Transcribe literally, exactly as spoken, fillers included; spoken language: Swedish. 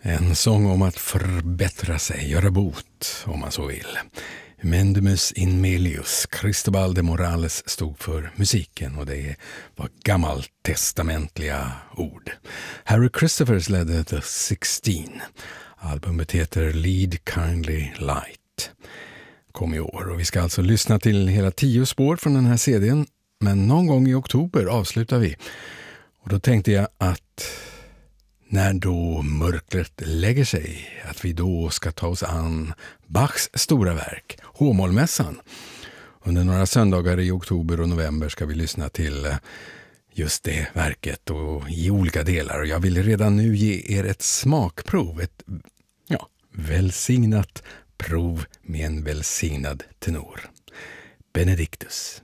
En sång om att förbättra sig, göra bot om man så vill. Mendemus in Melius, Cristobal de Morales stod för musiken och det var gammaltestamentliga ord. Harry Christophers ledde The Sixteen. Albumet heter Lead Kindly Light. Kom i år och vi ska alltså lyssna till hela tio spår från den här C D:n. Men någon gång i oktober avslutar vi. Och då tänkte jag att när då mörkret lägger sig, att vi då ska ta oss an Bachs stora verk, H-mollmässan. Under några söndagar i oktober och november ska vi lyssna till just det verket och i olika delar. Och jag vill redan nu ge er ett smakprov, ett ja, välsignat prov med en välsignad tenor. Benedictus.